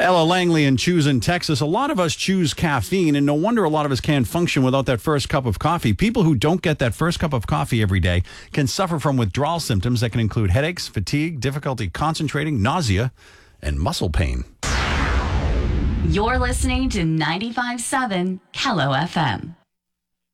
Ella Langley in Choose in Texas. A lot of us choose caffeine, and no wonder a lot of us can't function without that first cup of coffee. People who don't get that first cup of coffee every day can suffer from withdrawal symptoms that can include headaches, fatigue, difficulty concentrating, nausea, and muscle pain. You're listening to 95.7 Hello FM.